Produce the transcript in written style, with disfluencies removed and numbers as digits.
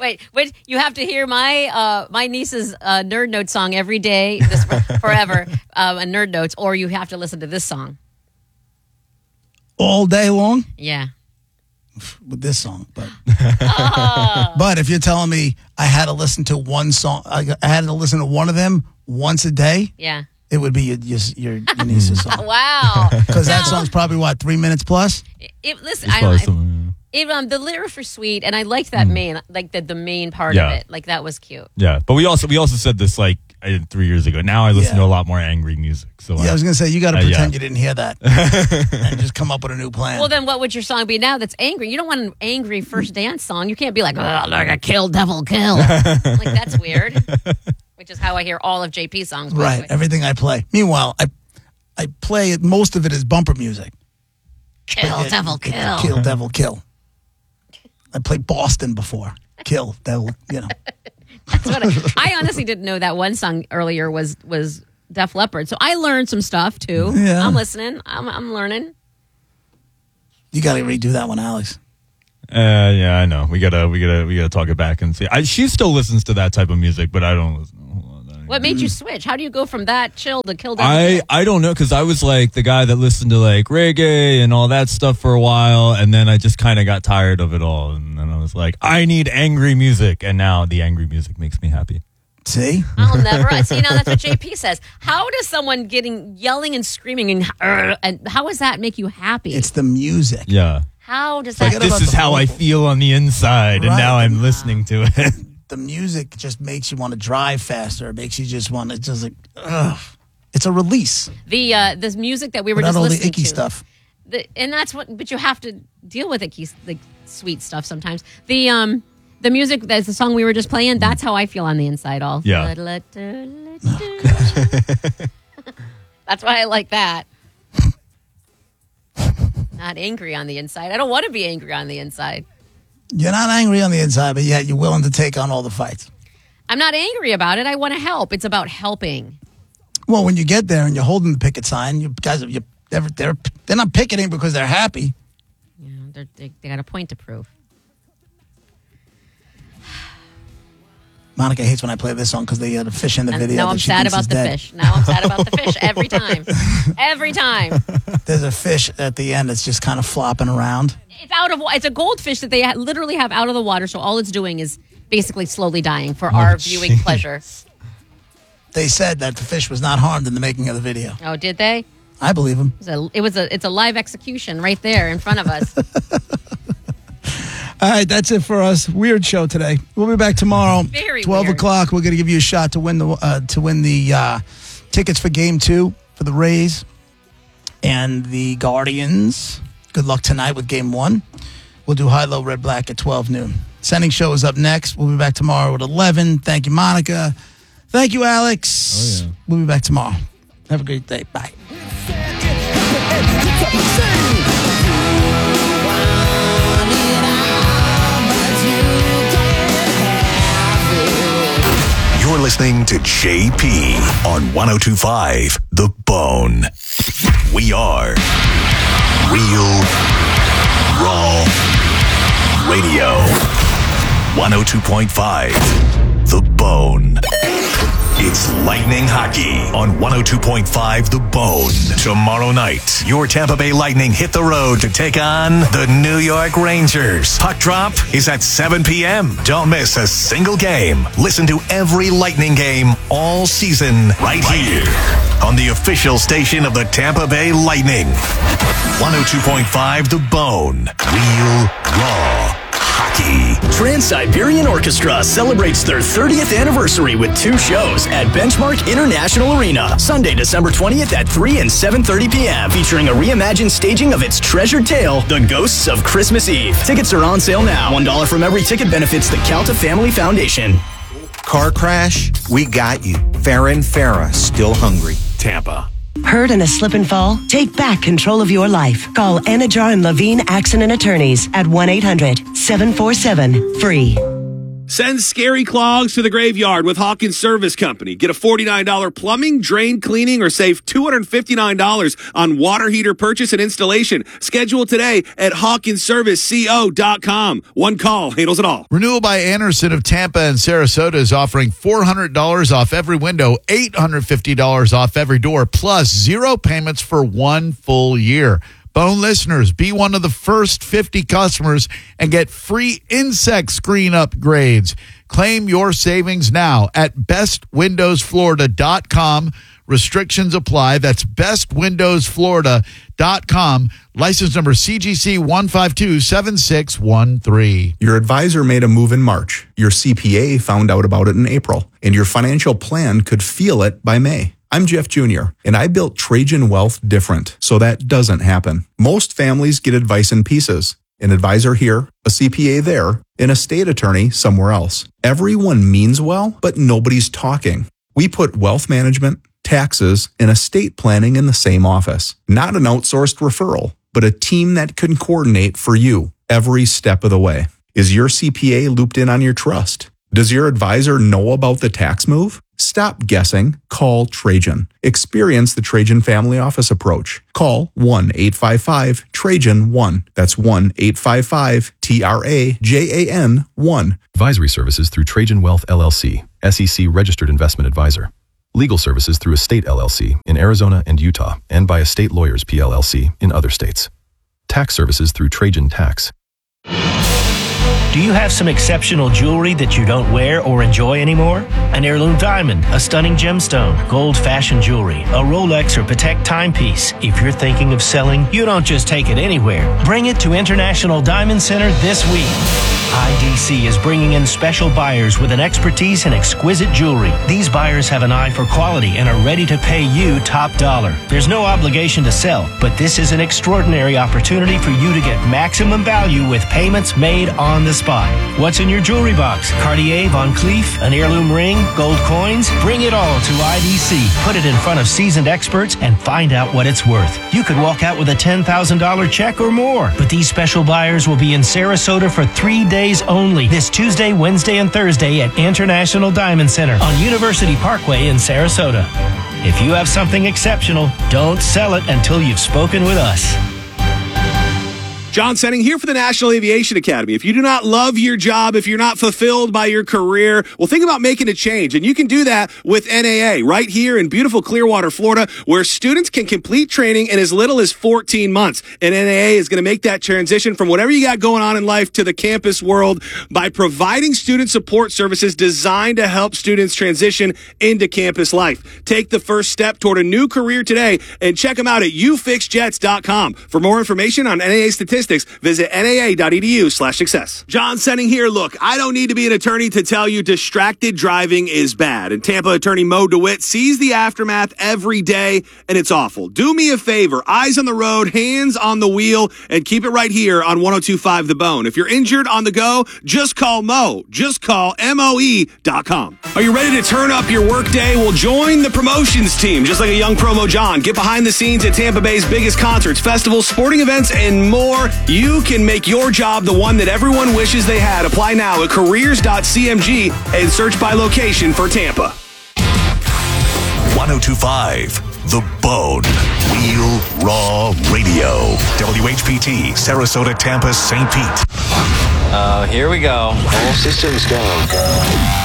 Wait, you have to hear my niece's Nerd Notes song every day, forever, Nerd Notes, or you have to listen to this song. All day long? Yeah. With this song, but if you're telling me I had to listen to one song, I had to listen to one of them once a day, yeah, it would be your niece's song. Wow, because that song's probably 3 minutes plus. The lyrics were sweet, and I liked that main, like the main part of it, like that was cute. Yeah, but we also said this like 3 years ago. Now I listen to a lot more angry music. So I was gonna say you got to pretend you didn't hear that and just come up with a new plan. Well, then what would your song be now that's angry? You don't want an angry first dance song. You can't be like a kill devil kill. Like that's weird. Which is how I hear all of JP's songs. Right, everything I play. Meanwhile, I play most of it is bumper music. Kill devil kill. Kill devil kill. I played Boston before. Kill devil, That's what I honestly didn't know that one song earlier was Def Leppard. So I learned some stuff too. Yeah. I'm listening. I'm learning. You got to redo that one, Alex. Yeah, I know. We gotta talk it back and see. She still listens to that type of music, but I don't listen. What made you switch? How do you go from that chill to kill devil? I don't know, because I was like the guy that listened to like reggae and all that stuff for a while, and then I just kind of got tired of it all, and then I was like, I need angry music, and now the angry music makes me happy. See? I'll never see. Now that's what JP says. How does someone yelling and screaming and how does that make you happy? It's the music. Yeah. How does that? This is how I feel on the inside, and now I'm listening to it. The music just makes you want to drive faster. It makes you just want to just like, ugh. It's a release. This music that we were without just all listening the icky to. stuff. And that's what. But you have to deal with icky, like sweet stuff sometimes. The music, that's the song we were just playing. That's how I feel on the inside. All. Yeah. That's why I like that. Not angry on the inside. I don't want to be angry on the inside. You're not angry on the inside, but yet you're willing to take on all the fights. I'm not angry about it. I want to help. It's about helping. Well, when you get there and you're holding the picket sign, you guys, they're not picketing because they're happy. Yeah, they got a point to prove. Monica hates when I play this song because they had a fish in the video. Now I'm sad about the fish. Now I'm sad about the fish every time. Every time. There's a fish at the end that's just kind of flopping around. It's a goldfish that they literally have out of the water, so all it's doing is basically slowly dying for our viewing pleasure. They said that the fish was not harmed in the making of the video. Oh, did they? I believe them. It's a live execution right there in front of us. All right, that's it for us. Weird show today. We'll be back tomorrow. Very 12 weird. o'clock. We're going to give you a shot to win the tickets for Game 2 for the Rays and the Guardians. Good luck tonight with Game 1. We'll do High, Low, Red, Black at 12 noon. Sending show is up next. We'll be back tomorrow at 11. Thank you, Monica. Thank you, Alex. Oh, yeah. We'll be back tomorrow. Have a great day. Bye. You're listening to JP on 102.5 The Bone. We are Real Raw Radio. 102.5 The Bone. It's Lightning Hockey on 102.5 The Bone. Tomorrow night, your Tampa Bay Lightning hit the road to take on the New York Rangers. Puck drop is at 7 p.m. Don't miss a single game. Listen to every Lightning game all season right here on the official station of the Tampa Bay Lightning. 102.5 The Bone. Real Raw Hockey. Trans-Siberian Orchestra celebrates their 30th anniversary with 2 shows at Benchmark International Arena. Sunday, December 20th at 3 and 7:30 p.m. featuring a reimagined staging of its treasured tale, The Ghosts of Christmas Eve. Tickets are on sale now. $1 from every ticket benefits the Calta Family Foundation. Car crash? We got you. Farrah and Farrah, still hungry. Tampa. Hurt in a slip and fall? Take back control of your life. Call Anajar and Levine Accident Attorneys at 1-800-747-FREE. Send scary clogs to the graveyard with Hawkins Service Company. Get a $49 plumbing, drain cleaning, or save $259 on water heater purchase and installation. Schedule today at HawkinsServiceCO.com. One call handles it all. Renewal by Anderson of Tampa and Sarasota is offering $400 off every window, $850 off every door, plus 0 payments for 1 full year. Bone listeners, be one of the first 50 customers and get free insect screen upgrades. Claim your savings now at bestwindowsflorida.com. Restrictions apply. That's bestwindowsflorida.com. License number CGC 1527613. Your advisor made a move in March. Your CPA found out about it in April. And your financial plan could feel it by May. I'm Jeff Jr., and I built Trajan Wealth different, so that doesn't happen. Most families get advice in pieces. An advisor here, a CPA there, and a state attorney somewhere else. Everyone means well, but nobody's talking. We put wealth management, taxes, and estate planning in the same office. Not an outsourced referral, but a team that can coordinate for you every step of the way. Is your CPA looped in on your trust? Does your advisor know about the tax move? Stop guessing. Call Trajan. Experience the Trajan Family Office approach. Call 1-855-TRAJAN-1. That's 1-855-TRAJAN-1. Advisory services through Trajan Wealth LLC, SEC registered investment advisor. Legal services through Estate LLC in Arizona and Utah, and by Estate Lawyers PLLC in other states. Tax services through Trajan Tax. Do you have some exceptional jewelry that you don't wear or enjoy anymore? An heirloom diamond, a stunning gemstone, gold-fashioned jewelry, a Rolex or Patek timepiece. If you're thinking of selling, you don't just take it anywhere. Bring it to International Diamond Center this week. IDC is bringing in special buyers with an expertise in exquisite jewelry. These buyers have an eye for quality and are ready to pay you top dollar. There's no obligation to sell, but this is an extraordinary opportunity for you to get maximum value with payments made on the spot. What's in your jewelry box? Cartier, Van Cleef, an heirloom ring, gold coins? Bring it all to IDC. Put it in front of seasoned experts and find out what it's worth. You could walk out with a $10,000 check or more, but these special buyers will be in Sarasota for 3 days only, this Tuesday, Wednesday, and Thursday at International Diamond Center on University Parkway in Sarasota. If you have something exceptional, don't sell it until you've spoken with us. John Senning here for the National Aviation Academy. If you do not love your job, if you're not fulfilled by your career, well, think about making a change. And you can do that with NAA right here in beautiful Clearwater, Florida, where students can complete training in as little as 14 months. And NAA is going to make that transition from whatever you got going on in life to the campus world by providing student support services designed to help students transition into campus life. Take the first step toward a new career today and check them out at ufixjets.com. For more information on NAA statistics, visit naa.edu/success. John Senning here. Look, I don't need to be an attorney to tell you distracted driving is bad. And Tampa attorney Mo DeWitt sees the aftermath every day, and it's awful. Do me a favor. Eyes on the road, hands on the wheel, and keep it right here on 102.5 The Bone. If you're injured on the go, just call Mo. Just call MOE.com. Are you ready to turn up your workday? Well, join the promotions team, just like a young promo John. Get behind the scenes at Tampa Bay's biggest concerts, festivals, sporting events, and more. You can make your job the one that everyone wishes they had. Apply now at careers.cmg and search by location for Tampa. 102.5 The Bone. Real Raw Radio. WHPT, Sarasota, Tampa, St. Pete. Here we go. All systems go.